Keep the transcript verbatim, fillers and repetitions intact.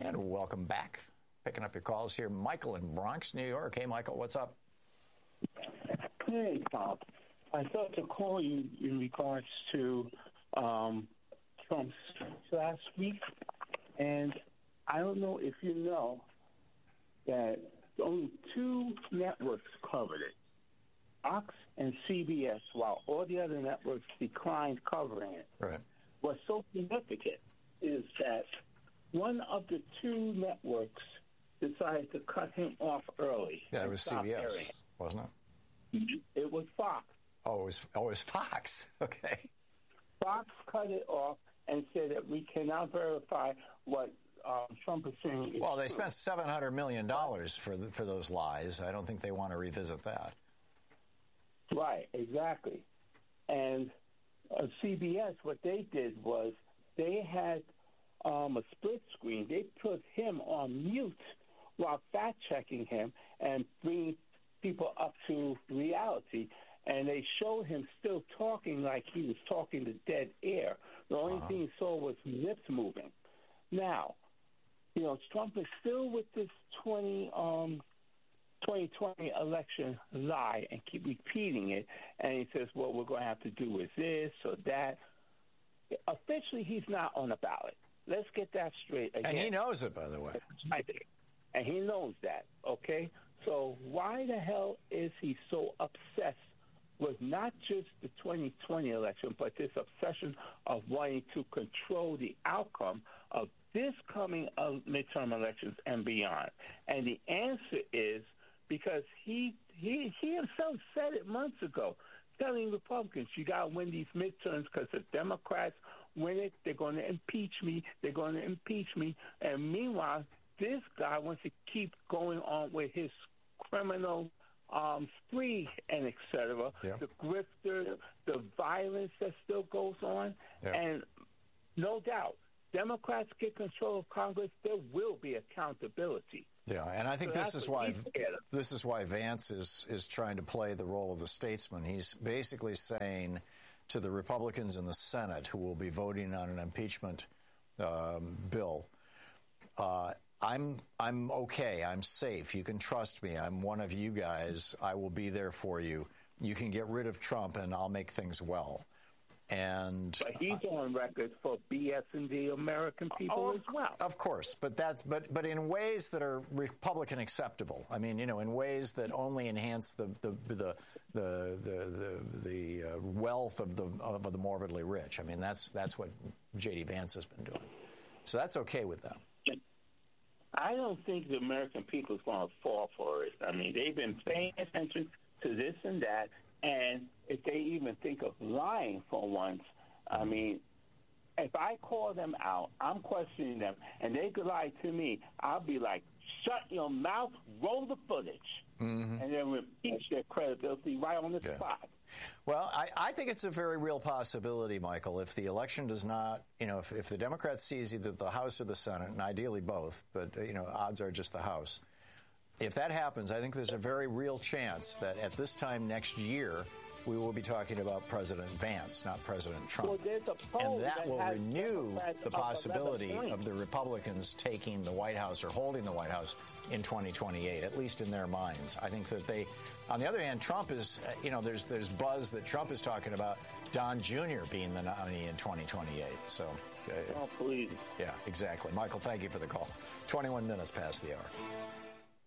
And welcome back. Picking up your calls here. Michael in Bronx, New York. Hey, Michael, what's up? Hey, Bob. I thought to call you in regards to um, Trump's last week. And I don't know if you know that only two networks covered it, Fox and C B S, while all the other networks declined covering it. Right. What's so significant is that one of the two networks decided to cut him off early. Yeah, it was C B S, wasn't it? It was Fox. Oh, it was, oh, it was Fox. Okay. Fox cut it off and said that we cannot verify what um, Trump is saying. Well, they spent seven hundred million dollars for the, for those lies. I don't think they want to revisit that. Right, exactly. And uh, C B S, what they did was they had um, a split screen. They put him on mute while fact-checking him and bringing people up to reality. And they showed him still talking like he was talking to dead air. The only uh-huh. thing you saw was lips moving. Now, you know, Trump is still with this twenty twenty election lie and keep repeating it. And he says, what we're going to have to do is this or that. Officially, he's not on the ballot. Let's get that straight again. And he knows it, by the way. And he knows that, okay? So why the hell is he so obsessed with not just the twenty twenty election, but this obsession of wanting to control the outcome of this coming of midterm elections and beyond? And the answer is because he he he himself said it months ago, telling Republicans, you got to win these midterms because if Democrats win it, they're going to impeach me, they're going to impeach me. And meanwhile, this guy wants to keep going on with his criminal um, spree and et cetera, yeah. the grifter, the violence that still goes on. Yeah. And no doubt, Democrats get control of Congress, there will be accountability. Yeah, and I think so this is why this is why Vance is is trying to play the role of the statesman. He's basically saying to the Republicans in the Senate who will be voting on an impeachment um, bill, uh, I'm I'm okay. I'm safe. You can trust me. I'm one of you guys. I will be there for you. You can get rid of Trump, and I'll make things well. And but he's uh, on record for BSing the American people oh, as well. Of course, but that's but but in ways that are Republican acceptable. I mean, you know, in ways that only enhance the the the the the, the, the uh, wealth of the of the morbidly rich. I mean, that's that's what J D Vance has been doing. So that's okay with them. I don't think the American people is going to fall for it. I mean, they've been paying attention to this and that. And if they even think of lying for once, I mean, if I call them out, I'm questioning them, and they could lie to me, I'll be like, shut your mouth, roll the footage, mm-hmm. and then impeach their credibility right on the yeah. spot. Well, I, I think it's a very real possibility, Michael, if the election does not, you know, if, if the Democrats seize either the House or the Senate, and ideally both, but, you know, odds are just the House. If that happens, I think there's a very real chance that at this time next year, we will be talking about President Vance, not President Trump. Well, there's a poll and that, that will renew Democrats the possibility of the Republicans taking the White House or holding the White House in twenty twenty-eight, at least in their minds. I think that they, on the other hand, Trump is, you know, there's there's buzz that Trump is talking about Don Junior being the nominee in twenty twenty-eight. So, uh, oh, please. Yeah, exactly. Michael, thank you for the call. twenty-one minutes past the hour.